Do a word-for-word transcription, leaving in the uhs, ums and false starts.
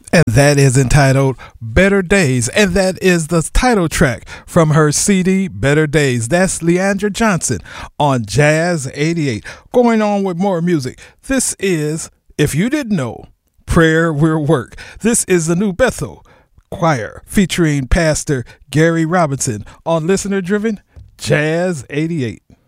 And that is entitled Better Days. And that is the title track from her C D, Better Days. That's Leandra Johnson on Jazz eighty-eight. Going on with more music. This is, if you didn't know, Prayer Will Work. This is the New Bethel Choir featuring Pastor Gary Robinson on listener-driven Jazz eighty-eight.